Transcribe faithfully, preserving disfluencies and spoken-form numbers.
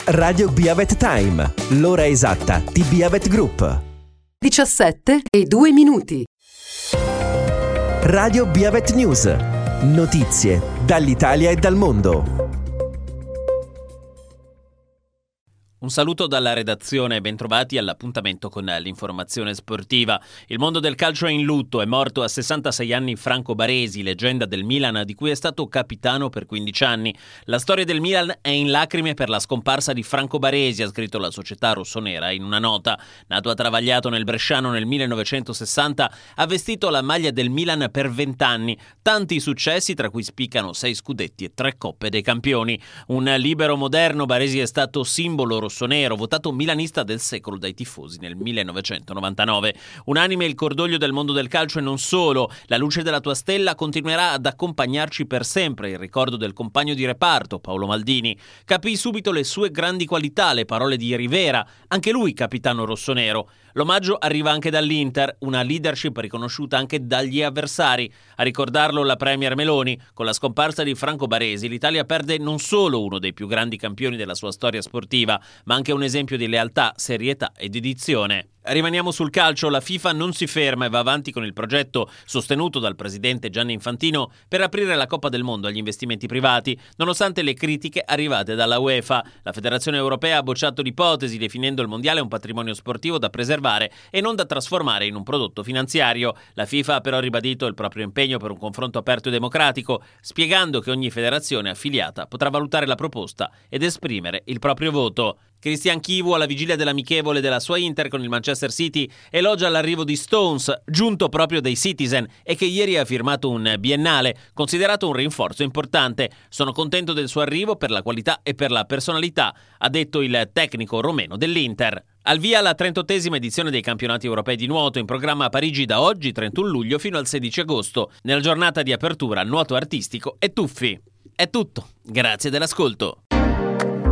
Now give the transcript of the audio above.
Radio Biavet Time, l'ora esatta di Biavet Group. diciassette e due minuti. Radio Biavet News. Notizie dall'Italia e dal mondo. Un saluto dalla redazione e bentrovati all'appuntamento con l'informazione sportiva. Il mondo del calcio è in lutto, è morto a sessantasei anni Franco Baresi, leggenda del Milan di cui è stato capitano per quindici anni. La storia del Milan è in lacrime per la scomparsa di Franco Baresi, ha scritto la società rossonera in una nota. Nato a Travagliato nel Bresciano nel millenovecentosessanta, ha vestito la maglia del Milan per vent'anni. Tanti successi, tra cui spiccano sei scudetti e tre coppe dei campioni. Un libero moderno, Baresi è stato simbolo rossonero, votato milanista del secolo dai tifosi nel millenovecentonovantanove. Unanime il cordoglio del mondo del calcio e non solo. La luce della tua stella continuerà ad accompagnarci per sempre. Il ricordo del compagno di reparto, Paolo Maldini. Capì subito le sue grandi qualità, le parole di Rivera, anche lui capitano rossonero. L'omaggio arriva anche dall'Inter, una leadership riconosciuta anche dagli avversari. A ricordarlo la premier Meloni. Con la scomparsa di Franco Baresi, l'Italia perde non solo uno dei più grandi campioni della sua storia sportiva, ma anche un esempio di lealtà, serietà e dedizione. Rimaniamo sul calcio, la FIFA non si ferma e va avanti con il progetto sostenuto dal presidente Gianni Infantino per aprire la Coppa del Mondo agli investimenti privati, nonostante le critiche arrivate dalla UEFA. La Federazione Europea ha bocciato l'ipotesi, definendo il mondiale un patrimonio sportivo da preservare e non da trasformare in un prodotto finanziario. La FIFA ha però ribadito il proprio impegno per un confronto aperto e democratico, spiegando che ogni federazione affiliata potrà valutare la proposta ed esprimere il proprio voto. Christian Chivu, alla vigilia dell'amichevole della sua Inter con il Manchester City, elogia l'arrivo di Stones, giunto proprio dai Citizen e che ieri ha firmato un biennale, considerato un rinforzo importante. Sono contento del suo arrivo per la qualità e per la personalità, ha detto il tecnico romeno dell'Inter. Al via la trentottesima edizione dei campionati europei di nuoto, in programma a Parigi da oggi, trentuno luglio, fino al sedici agosto. Nella giornata di apertura, nuoto artistico e tuffi. È tutto, grazie dell'ascolto.